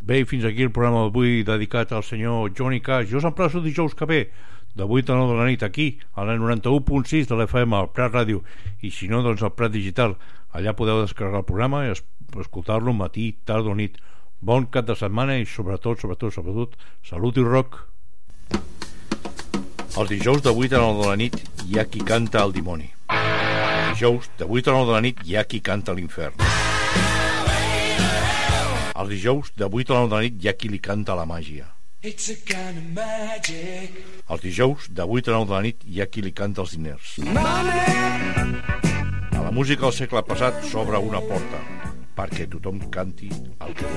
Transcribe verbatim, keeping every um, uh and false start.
Bé, fins aquí el programa d'avui dedicat al senyor Johnny Cash. Jo us emplaço dijous que ve de vuit a nou de la nit aquí a la noranta-u punt sis de l'F M al Prat Ràdio, i si no, doncs al Prat Digital. Allà podeu descarregar el programa i escoltar-lo matí, tarda o nit. Bon cap de setmana i sobretot, sobretot, sobretot salut i rock. Els dijous de vuit a nou de la nit hi ha qui canta al dimoni. Els dijous de vuit a nou de la nit hi ha qui canta a l'infern. Els dijous de vuit a nou de la nit hi ha qui li canta a la màgia. It's a kind of magic. Els dijous de vuit a nou de la nit hi ha qui li canta als diners. Money. A la música del segle passat s'obre una porta perquè tothom canti el que